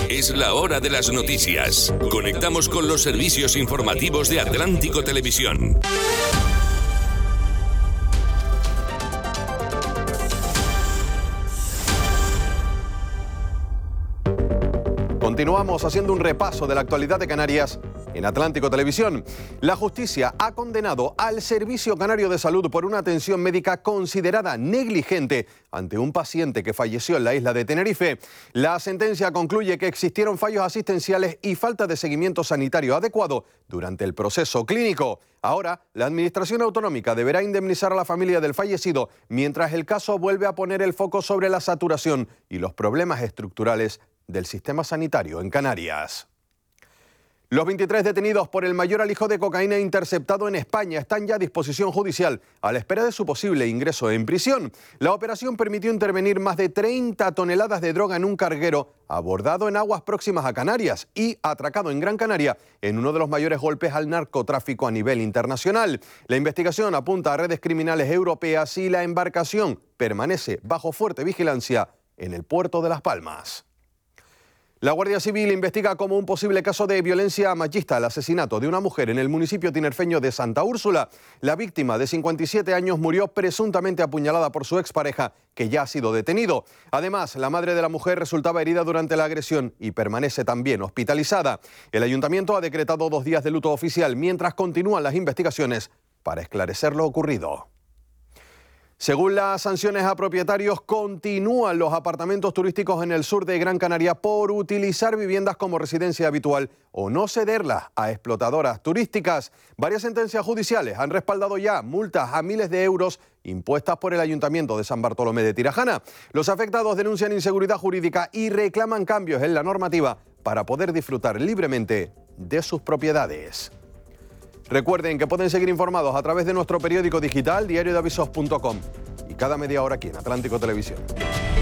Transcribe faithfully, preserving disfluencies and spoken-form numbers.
Es la hora de las noticias. Conectamos con los servicios informativos de Atlántico Televisión. Continuamos haciendo un repaso de la actualidad de Canarias en Atlántico Televisión. La justicia ha condenado al Servicio Canario de Salud por una atención médica considerada negligente ante un paciente que falleció en la isla de Tenerife. La sentencia concluye que existieron fallos asistenciales y falta de seguimiento sanitario adecuado durante el proceso clínico. Ahora, la Administración Autonómica deberá indemnizar a la familia del fallecido, mientras el caso vuelve a poner el foco sobre la saturación y los problemas estructurales del sistema sanitario en Canarias. Los veintitrés detenidos por el mayor alijo de cocaína interceptado en España están ya a disposición judicial a la espera de su posible ingreso en prisión. La operación permitió intervenir más de treinta toneladas de droga en un carguero abordado en aguas próximas a Canarias y atracado en Gran Canaria en uno de los mayores golpes al narcotráfico a nivel internacional. La investigación apunta a redes criminales europeas y la embarcación permanece bajo fuerte vigilancia en el puerto de Las Palmas. La Guardia Civil investiga como un posible caso de violencia machista el asesinato de una mujer en el municipio tinerfeño de Santa Úrsula. La víctima, de cincuenta y siete años, murió presuntamente apuñalada por su expareja, que ya ha sido detenido. Además, la madre de la mujer resultaba herida durante la agresión y permanece también hospitalizada. El ayuntamiento ha decretado dos días de luto oficial mientras continúan las investigaciones para esclarecer lo ocurrido. Según las sanciones a propietarios, continúan los apartamentos turísticos en el sur de Gran Canaria por utilizar viviendas como residencia habitual o no cederlas a explotadoras turísticas. Varias sentencias judiciales han respaldado ya multas a miles de euros impuestas por el Ayuntamiento de San Bartolomé de Tirajana. Los afectados denuncian inseguridad jurídica y reclaman cambios en la normativa para poder disfrutar libremente de sus propiedades. Recuerden que pueden seguir informados a través de nuestro periódico digital diario de avisos punto com y cada media hora aquí en Atlántico Televisión.